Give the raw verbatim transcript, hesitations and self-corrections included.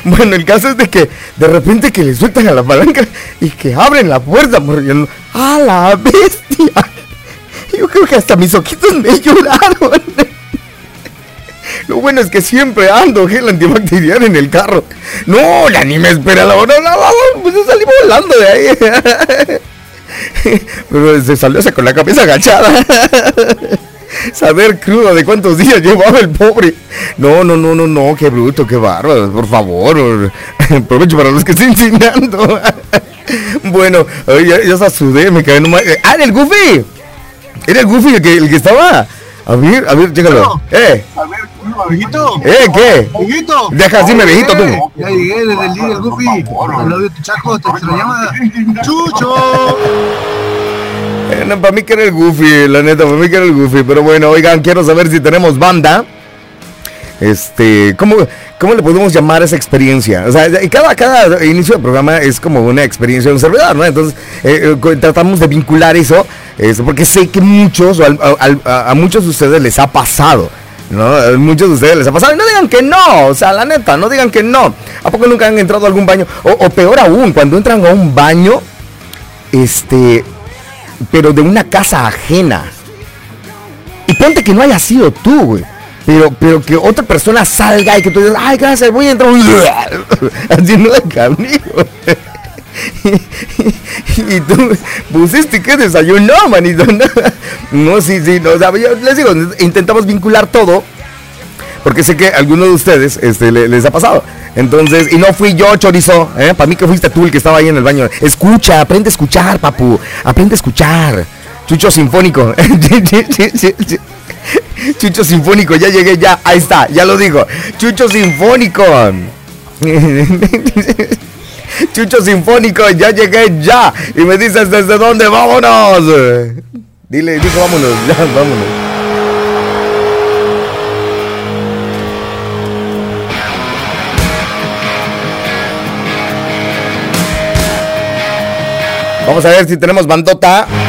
Bueno, el caso es de que de repente que le sueltan a la palanca y que abren la puerta, morriendo. ¡A la bestia! Yo creo que hasta mis ojitos me lloraron. Lo bueno es que siempre ando gel antibacterial en el carro. No, ya ni me espera la hora. No, no, no, pues salí volando de ahí. Pero se salió con la cabeza agachada. Saber crudo de cuántos días llevaba el pobre. No, no, no, no, no, qué bruto, qué bárbaro. Por favor, aprovecho para los que estén enseñando. Bueno, ya, ya se sudé, me caí nomás. Ah, era el Goofy. Era el Goofy el que, el que estaba. A ver, a ver, chécalo. No. Eh. A ver, viejito. Eh, ¿qué? Viejito. Deja decirme viejito tú. Ya llegué desde el día del Goofy. Al lado de tu chaco, te extrañaba. ¡Chucho! Eh, no, para mí que era el Goofy, la neta, para mí que era el Goofy. Pero bueno, oigan, quiero saber si tenemos banda. Este, ¿cómo, cómo le podemos llamar a esa experiencia? O sea, cada, cada inicio de programa es como una experiencia de un servidor, ¿no? Entonces, eh, eh, tratamos de vincular eso, eso, porque sé que muchos, o al, al, a, a muchos de ustedes les ha pasado, ¿no? A muchos de ustedes les ha pasado, y no digan que no, o sea, la neta, no digan que no. ¿A poco nunca han entrado a algún baño? O, o peor aún, cuando entran a un baño, este, pero de una casa ajena. Y ponte que no haya sido tú, güey. Pero, pero que otra persona salga y que tú digas, ay, gracias, voy a entrar. Haciendo de camino. Y tú pusiste que desayunó, manito. No, sí, sí, no, o sea, yo les digo, intentamos vincular todo. Porque sé que a algunos de ustedes este, les, les ha pasado. Entonces, y no fui yo, chorizo, ¿eh? Para mí que fuiste tú el que estaba ahí en el baño. Escucha, aprende a escuchar, papu. Aprende a escuchar. Chucho Sinfónico. Chucho Sinfónico, ya llegué, ya, ahí está, ya lo digo. Chucho Sinfónico. Chucho Sinfónico, ya llegué, ya. Y me dices, ¿desde dónde? ¡Vámonos! Dile, dile, vámonos, ya, vámonos. Vamos a ver si tenemos bandota.